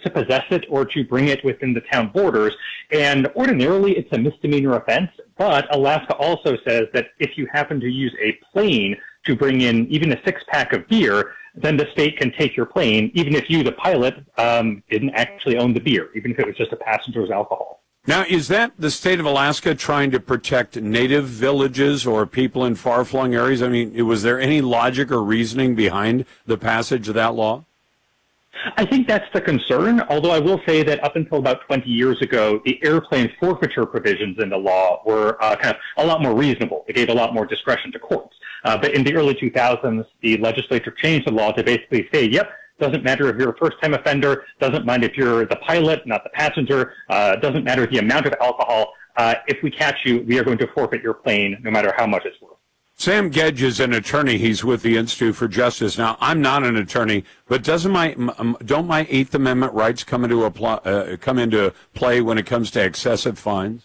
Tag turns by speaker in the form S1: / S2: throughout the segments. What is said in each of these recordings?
S1: to possess it or to bring it within the town borders. And ordinarily, it's a misdemeanor offense, but Alaska also says that if you happen to use a plane to bring in even a six-pack of beer, then the state can take your plane, even if you, the pilot, didn't actually own the beer, even if it was just a passenger's alcohol.
S2: Now, is that the state of Alaska trying to protect native villages or people in far-flung areas? I mean, was there any logic or reasoning behind the passage of that law?
S1: I think that's the concern, although I will say that up until about 20 years ago, the airplane forfeiture provisions in the law were kind of a lot more reasonable. It gave a lot more discretion to courts. But in the early 2000s, the legislature changed the law to basically say, yep, doesn't matter if you're a first-time offender, doesn't mind if you're the pilot, not the passenger, doesn't matter the amount of alcohol. If we catch you, we are going to forfeit your plane, no matter how much it's worth.
S2: Sam Gedge is an attorney. He's with the Institute for Justice. Now, I'm not an attorney, but don't my Eighth Amendment rights come into play when it comes to excessive fines?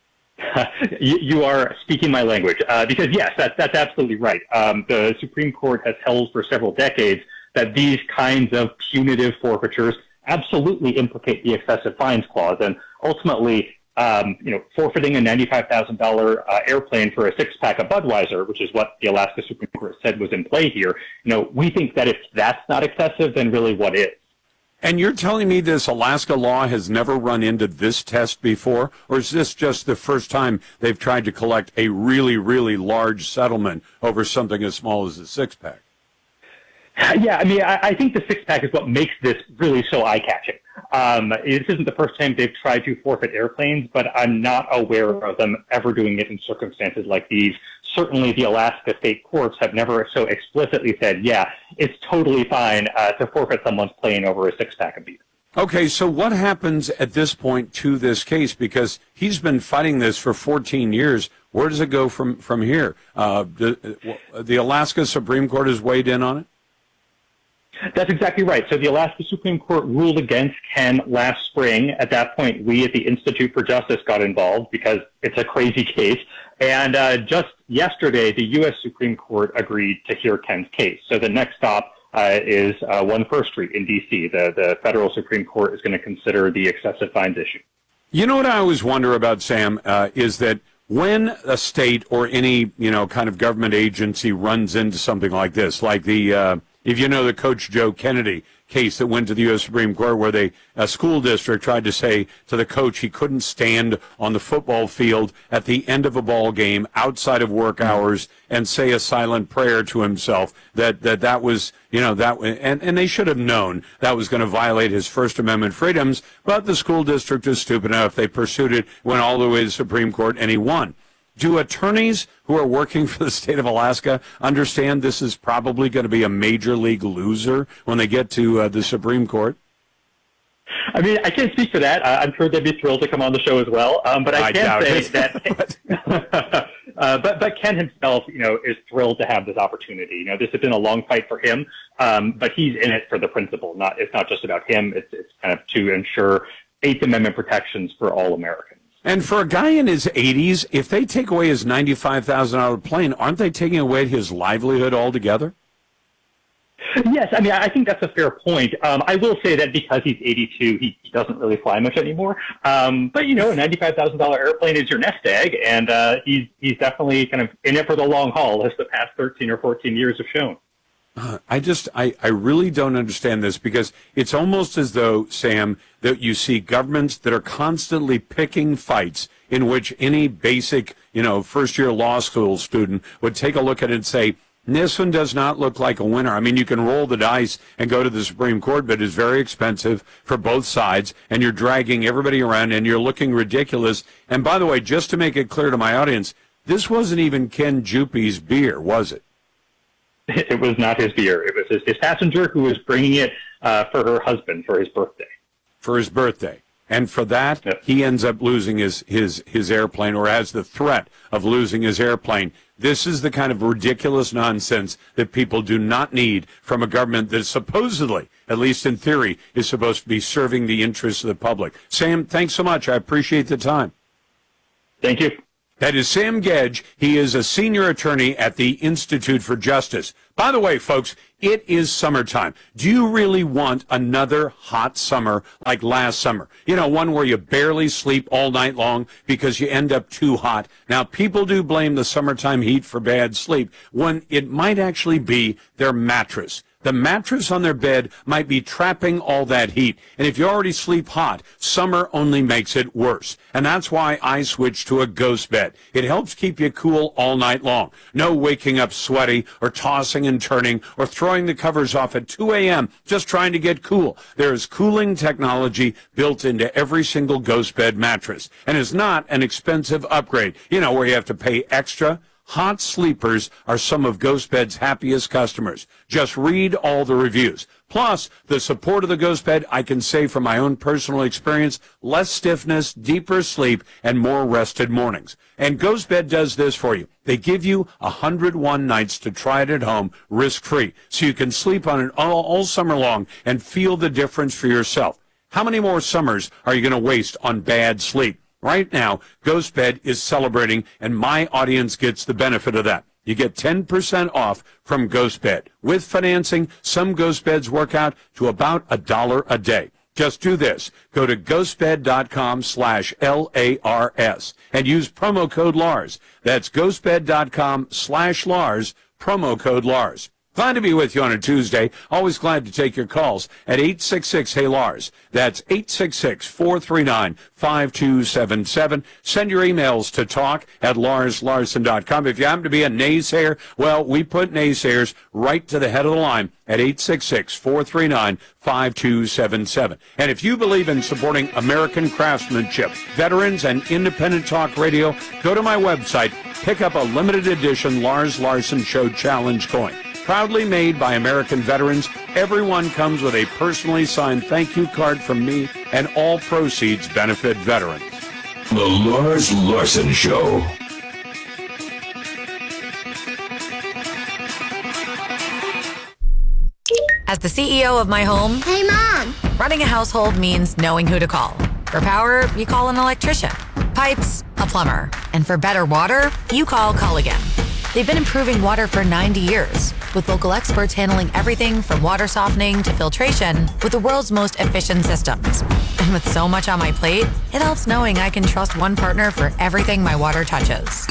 S1: You are speaking my language, because yes, that's absolutely right. The Supreme Court has held for several decades that these kinds of punitive forfeitures absolutely implicate the excessive fines clause, and ultimately, forfeiting a $95,000 airplane for a six-pack of Budweiser, which is what the Alaska Supreme Court said was in play here. We think that if that's not excessive, then really what is?
S2: And you're telling me this Alaska law has never run into this test before, or is this just the first time they've tried to collect a really, really large settlement over something as small as a six-pack?
S1: Yeah, I mean, I think the six-pack is what makes this really so eye-catching. This isn't the first time they've tried to forfeit airplanes, but I'm not aware of them ever doing it in circumstances like these. Certainly the Alaska state courts have never so explicitly said, yeah, it's totally fine to forfeit someone's plane over a six-pack of beer. Okay,
S2: so what happens at this point to this case? Because he's been fighting this for 14 years. Where does it go from here? The Alaska Supreme Court has weighed in on it?
S1: That's exactly right. So the Alaska Supreme Court ruled against Ken last spring. At that point, we at the Institute for Justice got involved because it's a crazy case. And just yesterday, the U.S. Supreme Court agreed to hear Ken's case. So the next stop is 1 First Street in D.C. The federal Supreme Court is going to consider the excessive fines issue.
S2: You know what I always wonder about, Sam, is that when a state or any kind of government agency runs into something like this, like if you know the Coach Joe Kennedy case that went to the U.S. Supreme Court where a school district tried to say to the coach he couldn't stand on the football field at the end of a ball game outside of work hours and say a silent prayer to himself, that was, and they should have known that was going to violate his First Amendment freedoms, but the school district is stupid enough. They pursued it, went all the way to the Supreme Court, and he won. Do attorneys who are working for the state of Alaska understand this is probably going to be a major league loser when they get to the Supreme Court?
S1: I mean, I can't speak for that. I'm sure they'd be thrilled to come on the show as well. But I can say that. But Ken himself, is thrilled to have this opportunity. This has been a long fight for him, but he's in it for the principle. It's not just about him. It's kind of to ensure Eighth Amendment protections for all Americans.
S2: And for a guy in his 80s, if they take away his $95,000 plane, aren't they taking away his livelihood altogether?
S1: Yes, I mean, I think that's a fair point. I will say that because he's 82, he doesn't really fly much anymore. But, a $95,000 airplane is your nest egg, and he's definitely kind of in it for the long haul, as the past 13 or 14 years have shown.
S2: I really don't understand this, because it's almost as though, Sam, that you see governments that are constantly picking fights in which any basic, first-year law school student would take a look at it and say, this one does not look like a winner. I mean, you can roll the dice and go to the Supreme Court, but it's very expensive for both sides, and you're dragging everybody around, and you're looking ridiculous. And by the way, just to make it clear to my audience, this wasn't even Ken Jupe's beer, was it?
S1: It was not his beer. It was his passenger who was bringing it for her husband for his birthday.
S2: For his birthday. And for that, yep, he ends up losing his airplane, or has the threat of losing his airplane. This is the kind of ridiculous nonsense that people do not need from a government that supposedly, at least in theory, is supposed to be serving the interests of the public. Sam, thanks so much. I appreciate the time.
S1: Thank you.
S2: That is Sam Gedge. He is a senior attorney at the Institute for Justice. By the way, folks, it is summertime. Do you really want another hot summer like last summer? You know, one where you barely sleep all night long because you end up too hot. Now, people do blame the summertime heat for bad sleep when it might actually be their mattress. The mattress on their bed might be trapping all that heat. And if you already sleep hot, summer only makes it worse. And that's why I switched to a Ghost Bed. It helps keep you cool all night long. No waking up sweaty or tossing and turning or throwing the covers off at 2 a.m. just trying to get cool. There is cooling technology built into every single Ghost Bed mattress. And it's not an expensive upgrade, you know, where you have to pay extra. Hot sleepers are some of Ghost Bed's happiest customers. Just read all the reviews. Plus, the support of the Ghost Bed, I can say from my own personal experience, less stiffness, deeper sleep, and more rested mornings. And Ghost Bed does this for you. They give you 101 nights to try it at home, risk-free, so you can sleep on it all summer long and feel the difference for yourself. How many more summers are you going to waste on bad sleep? Right now, Ghost Bed is celebrating, and my audience gets the benefit of that. You get 10% off from Ghost Bed. With financing, some Ghost Beds work out to about $1 a day. Just do this. Go to ghostbed.com/LARS and use promo code LARS. That's ghostbed.com/LARS, promo code LARS. Glad to be with you on a Tuesday. Always glad to take your calls at 866-HEY-LARS. That's 866-439-5277. Send your emails to talk@LarsLarson.com. If you happen to be a naysayer, well, we put naysayers right to the head of the line at 866-439-5277. And if you believe in supporting American craftsmanship, veterans, and independent talk radio, go to my website, pick up a limited edition Lars Larson Show Challenge coin. Proudly made by American veterans, everyone comes with a personally signed thank you card from me, and all proceeds benefit veterans.
S3: The Lars Larson Show.
S4: As the CEO of my home,
S5: Hey, Mom!
S4: running a household means knowing who to call. For power, you call an electrician. Pipes, a plumber. And for better water, you call Culligan. They've been improving water for 90 years, with local experts handling everything from water softening to filtration with the world's most efficient systems. And with so much on my plate, it helps knowing I can trust one partner for everything my water touches.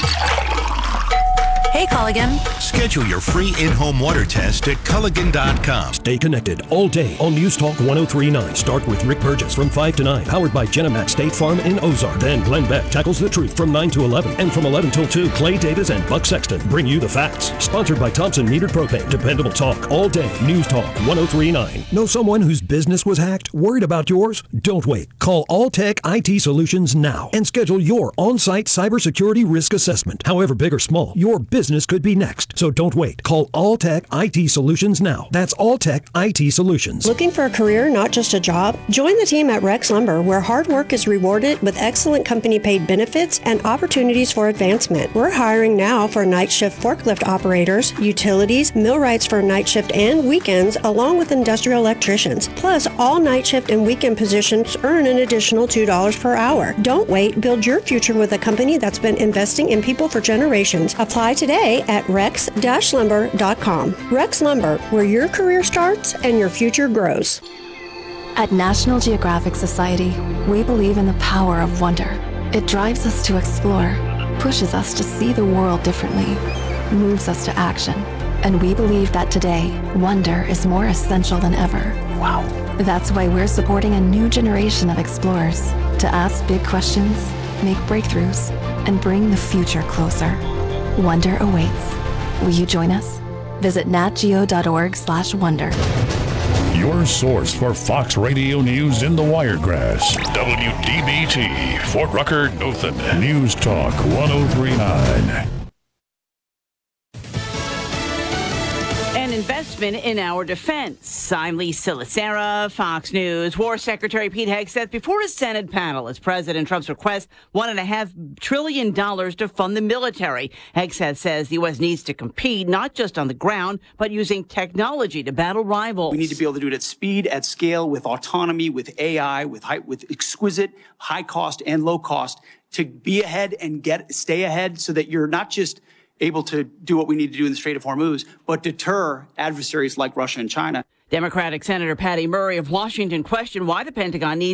S4: Hey, Culligan.
S6: Schedule your free in-home water test at Culligan.com.
S7: Stay connected all day on News Talk 1039. Start with Rick Burgess from 5 to 9, powered by Genemax State Farm in Ozark. Then Glenn Beck tackles the truth from 9 to 11. And from 11 till 2, Clay Davis and Buck Sexton bring you the facts. Sponsored by Thompson Metered Propane. Dependable talk all day. News Talk 1039. Know someone whose business was hacked? Worried about yours? Don't wait. Call Alltech IT Solutions now and schedule your on-site cybersecurity risk assessment. However big or small, your business could be next. So don't wait. Call Alltech IT Solutions now. That's Alltech IT Solutions.
S8: Looking for a career, not just a job? Join the team at Rex Lumber, where hard work is rewarded with excellent company-paid benefits and opportunities for advancement. We're hiring now for night shift forklift operators, utilities, millwrights for night shift and weekends, along with industrial electricians. Plus, all night shift and weekend positions earn an additional $2 per hour. Don't wait. Build your future with a company that's been investing in people for generations. Apply today at rex-lumber.com. Rex Lumber, where your career starts and your future grows.
S5: At National Geographic Society, we believe in the power of wonder. It drives us to explore, pushes us to see the world differently, moves us to action. And we believe that today, wonder is more essential than ever. Wow. That's why we're supporting a new generation of explorers to ask big questions, make breakthroughs, and bring the future closer. Wonder awaits. Will you join us? Visit natgeo.org/wonder.
S9: Your source for Fox Radio News in the Wiregrass. WDBT, Fort Rucker, Dothan. News Talk 1039.
S10: An investor investment in our defense. I'm Lisa Lacera, Fox News. War Secretary Pete Hegseth before a Senate panel as President Trump's request $1.5 trillion to fund the military. Hegseth says the U.S. needs to compete not just on the ground, but using technology to battle rivals.
S11: We need to be able to do it at speed, at scale, with autonomy, with AI, with exquisite high cost and low cost, to be ahead and stay ahead so that you're not just able to do what we need to do in the Strait of Hormuz, but deter adversaries like Russia and China.
S10: Democratic Senator Patty Murray of Washington questioned why the Pentagon needs